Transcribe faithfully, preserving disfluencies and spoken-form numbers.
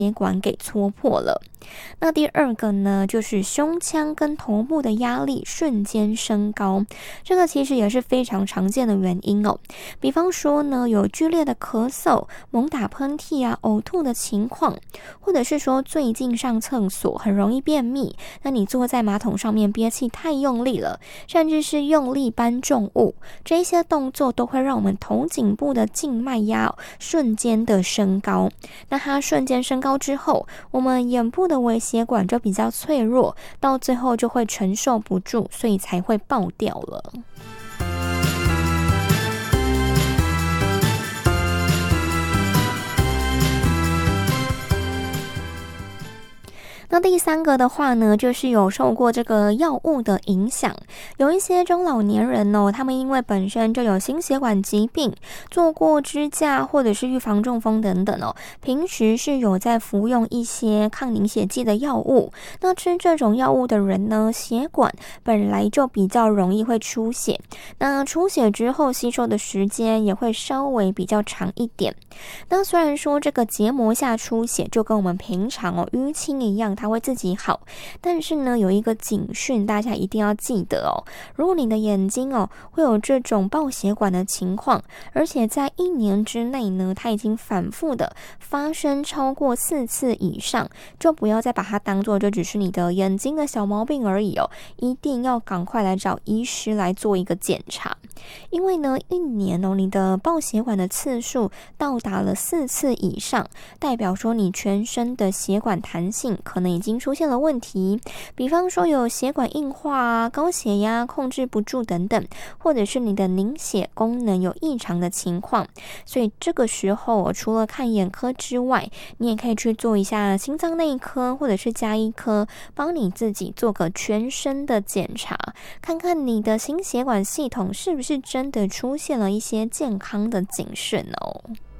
血管给戳破了。那第二个呢，就是胸腔跟头部的压力瞬间升高，这个其实也是非常常见的原因哦。比方说呢，有剧烈的咳嗽、猛打喷嚏啊、呕吐的情况，或者是说最近上厕所很容易便秘，那你坐在马桶上面憋气太用力了，甚至是用力搬重物，这些动作都会让我们头颈部的静脉压、哦、瞬间的升高。那它瞬间升高之后，我们眼部的微血管就比较脆弱，到最后就会承受不住，所以才会爆掉了。那第三个的话呢，就是有受过这个药物的影响，有一些中老年人哦，他们因为本身就有心血管疾病，做过支架或者是预防中风等等哦，平时是有在服用一些抗凝血剂的药物。那吃这种药物的人呢，血管本来就比较容易会出血，那出血之后吸收的时间也会稍微比较长一点。那虽然说这个结膜下出血就跟我们平常哦淤青一样，它会自己好，但是呢有一个警讯大家一定要记得哦，如果你的眼睛哦会有这种爆血管的情况，而且在一年之内呢它已经反复的发生超过四次以上，就不要再把它当作就只是你的眼睛的小毛病而已哦，一定要赶快来找医师来做一个检查。因为呢一年哦你的爆血管的次数到达了四次以上，代表说你全身的血管弹性可能已经出现了问题，比方说有血管硬化啊、高血压控制不住等等，或者是你的凝血功能有异常的情况。所以这个时候除了看眼科之外，你也可以去做一下心脏内科或者是家医科，帮你自己做个全身的检查，看看你的心血管系统是不是真的出现了一些健康的警讯哦。